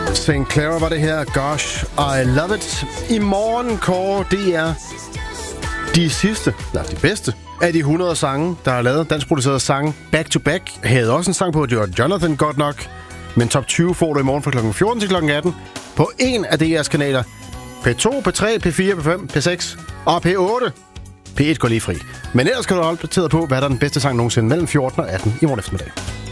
St. Clara var det her. Gosh, I love it. I morgen kårer DR de sidste, eller de bedste, af de 100 sange, der har lavet danskproducerede sange back to back. Jeg havde også en sang på, at det var Jonathan godt nok. Men top 20 får du i morgen fra kl. 14 til kl. 18 på en af DR's kanaler. P2, P3, P4, P5, P6 og P8. P1 går lige fri. Men ellers kan du holde opdateret på, hvad der er den bedste sang nogensinde mellem 14 og 18 i morgen eftermiddag.